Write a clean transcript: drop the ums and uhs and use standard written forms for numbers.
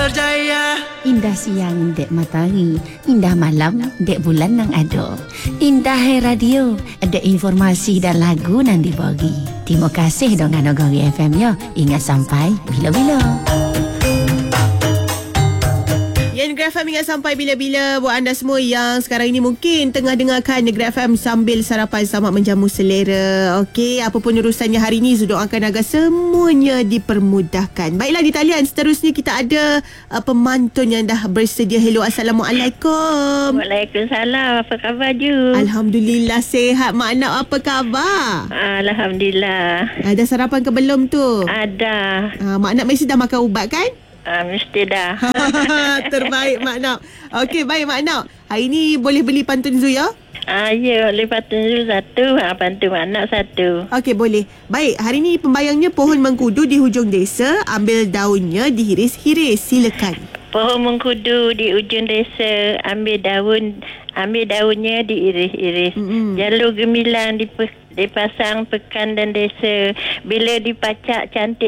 berjaya. Indah siang dek matahari, indah malam dek bulan nang ado. Indah hai radio, ada informasi dan lagu nang dibagi. Terima kasih dengan Nagari FM ya. Ingat sampai bila-bila. Negeri FM ingat sampai bila-bila. Buat anda semua yang sekarang ini mungkin tengah dengarkan Negeri FM sambil sarapan selamat menjamu selera. Okey, apa pun urusannya hari ini, doakan agar semuanya dipermudahkan. Baiklah, di talian seterusnya kita ada pemantun yang dah bersedia. Hello, Assalamualaikum. Waalaikumsalam. Apa khabar Ju? Alhamdulillah sihat. Mak Nak, apa khabar? Alhamdulillah. Ada sarapan ke belum tu? Ada. Mak Nak mesti dah makan ubat kan? Mesti dah. Terbaik Mak Nak. Okey, baik Mak Nak. Hari ni boleh beli pantun Zu ya? Ya, boleh pantun Zu satu. Pantun Mak Nak satu. Okey, boleh. Baik, hari ni pembayangnya pohon mengkudu di hujung desa. Ambil daunnya dihiris-hiris. Silakan. Pohon mengkudu di ujung desa. Ambil daunnya diiris-iris. Jalur gemilang dipasang pekan dan desa. Bila dipacak cantik